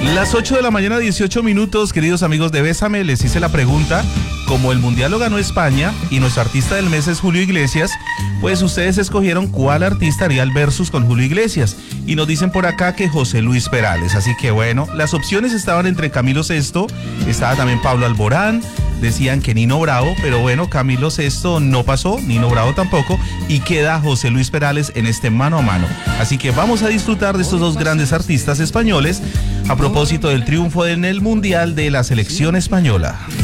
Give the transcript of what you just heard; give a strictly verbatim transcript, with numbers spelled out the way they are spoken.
Las ocho de la mañana, dieciocho minutos, queridos amigos de Bésame, les hice la pregunta, como el Mundial lo ganó España y nuestro artista del mes es Julio Iglesias, pues ustedes escogieron cuál artista haría el versus con Julio Iglesias, y nos dicen por acá que José Luis Perales, así que bueno, las opciones estaban entre Camilo Sesto, estaba también Pablo Alborán, decían que Nino Bravo, pero bueno, Camilo Sesto no pasó, Nino Bravo tampoco, y queda José Luis Perales en este mano a mano. Así que vamos a disfrutar de estos dos grandes artistas españoles a propósito del triunfo en el Mundial de la selección española.